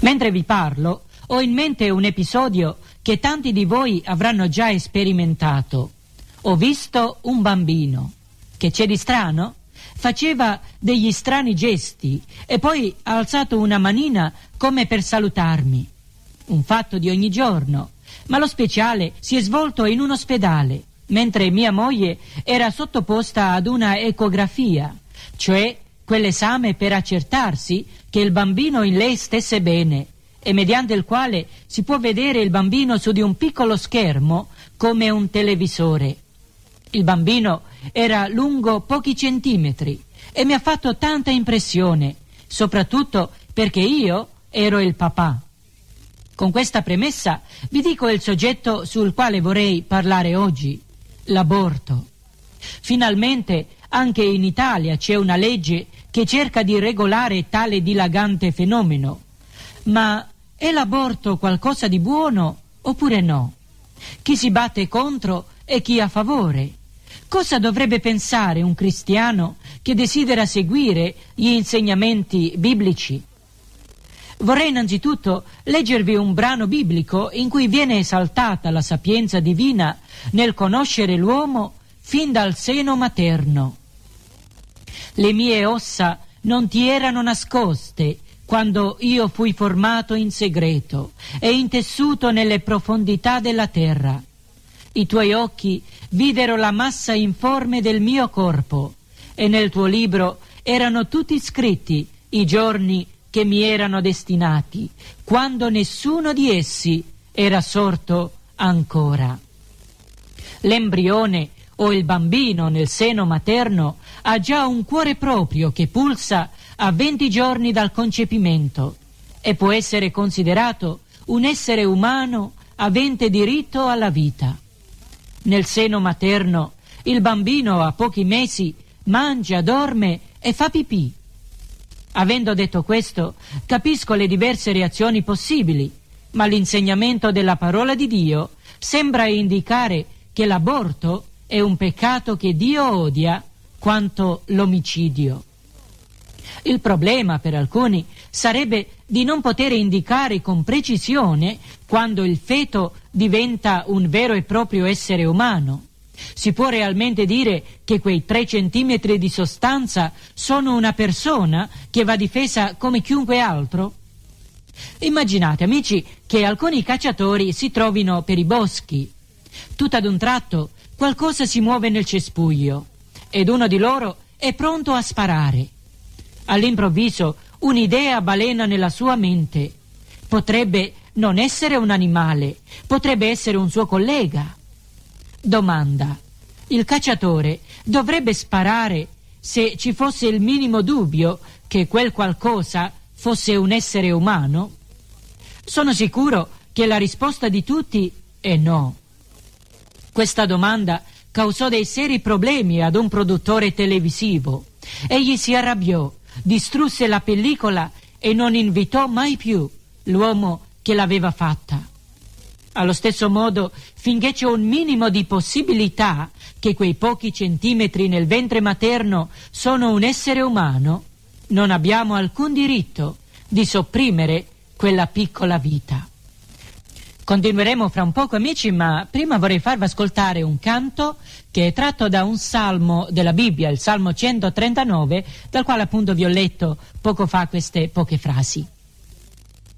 Mentre vi parlo, ho in mente un episodio che tanti di voi avranno già sperimentato. Ho visto un bambino. Che c'è di strano? Faceva degli strani gesti e poi ha alzato una manina come per salutarmi. Un fatto di ogni giorno, ma lo speciale si è svolto in un ospedale, mentre mia moglie era sottoposta ad una ecografia, cioè quell'esame per accertarsi che il bambino in lei stesse bene e mediante il quale si può vedere il bambino su di un piccolo schermo come un televisore. Il bambino era lungo pochi centimetri e mi ha fatto tanta impressione, soprattutto perché io ero il papà. Con questa premessa vi dico il soggetto sul quale vorrei parlare oggi, l'aborto. Finalmente anche in Italia c'è una legge che cerca di regolare tale dilagante fenomeno. Ma è l'aborto qualcosa di buono oppure no? Chi si batte contro e chi a favore? Cosa dovrebbe pensare un cristiano che desidera seguire gli insegnamenti biblici? Vorrei innanzitutto leggervi un brano biblico in cui viene esaltata la sapienza divina nel conoscere l'uomo fin dal seno materno. Le mie ossa non ti erano nascoste quando io fui formato in segreto e intessuto nelle profondità della terra. I tuoi occhi videro la massa informe del mio corpo e nel tuo libro erano tutti scritti i giorni che mi erano destinati, quando nessuno di essi era sorto ancora. L'embrione o il bambino nel seno materno ha già un cuore proprio che pulsa a 20 giorni dal concepimento e può essere considerato un essere umano avente diritto alla vita. Nel seno materno il bambino a pochi mesi mangia, dorme e fa pipì. Avendo detto questo, capisco le diverse reazioni possibili, ma l'insegnamento della parola di Dio sembra indicare che l'aborto è un peccato che Dio odia quanto l'omicidio. Il problema per alcuni sarebbe di non poter indicare con precisione quando il feto diventa un vero e proprio essere umano. Si può realmente dire che quei 3 centimetri di sostanza sono una persona che va difesa come chiunque altro? Immaginate, amici, che alcuni cacciatori si trovino per i boschi. Tutto ad un tratto qualcosa si muove nel cespuglio ed uno di loro è pronto a sparare. All'improvviso un'idea balena nella sua mente. Potrebbe non essere un animale, potrebbe essere un suo collega. Domanda: il cacciatore dovrebbe sparare se ci fosse il minimo dubbio che quel qualcosa fosse un essere umano? Sono sicuro che la risposta di tutti è no. Questa domanda causò dei seri problemi ad un produttore televisivo. Egli si arrabbiò, distrusse la pellicola e non invitò mai più l'uomo che l'aveva fatta. Allo stesso modo, finché c'è un minimo di possibilità che quei pochi centimetri nel ventre materno sono un essere umano, non abbiamo alcun diritto di sopprimere quella piccola vita. Continueremo fra un poco, amici, ma prima vorrei farvi ascoltare un canto che è tratto da un salmo della Bibbia, il Salmo 139, dal quale appunto vi ho letto poco fa queste poche frasi.